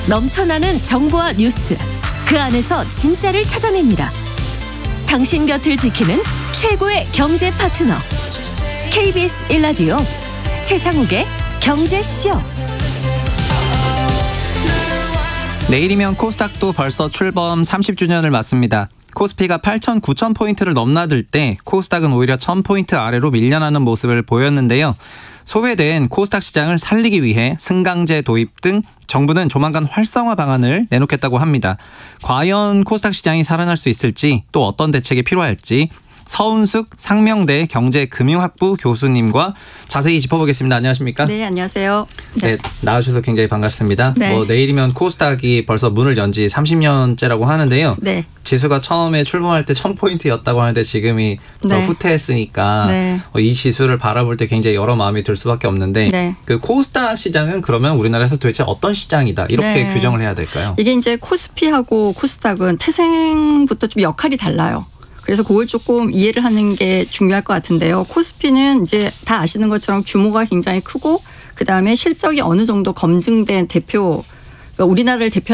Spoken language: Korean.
넘쳐나는 정보와 뉴스, 그 안에서 진짜를 찾아냅니다. 당신 곁을 지키는 최고의 경제 파트너 KBS 1라디오 최상욱의 경제쇼. 내일이면 코스닥도 벌써 출범 30주년을 맞습니다. 코스피가 8,000, 9,000포인트를 넘나들 때 코스닥은 오히려 1,000포인트 아래로 밀려나는 모습을 보였는데요. 소외된 코스닥 시장을 살리기 위해 승강제 도입 등 정부는 조만간 활성화 방안을 내놓겠다고 합니다. 과연 코스닥 시장이 살아날 수 있을지, 또 어떤 대책이 필요할지 서은숙 상명대 경제금융학부 교수님과 자세히 짚어보겠습니다. 안녕하십니까? 네, 안녕하세요. 네, 나와주셔서 굉장히 반갑습니다. 네. 내일이면 코스닥이 벌써 문을 연 지 30년째라고 하는데요. 네. 지수가 처음에 출범할 때 1,000포인트였다고 하는데 지금이 더 네. 후퇴했으니까 네. 이 지수를 바라볼 때 굉장히 여러 마음이 들 수밖에 없는데 네. 그 코스닥 시장은 그러면 우리나라에서 도대체 어떤 시장이다 이렇게 네. 규정을 해야 될까요? 이게 이제 코스피하고 코스닥은 태생부터 좀 역할이 달라요. 그래서 그걸 조금 이해를 하는 게 중요할 것 같은데요. 코스피는 이제 다 아시는 것처럼 규모가 굉장히 크고 그다음에 실적이 어느 정도 검증된 대표, 그러니까 우리나라를 대표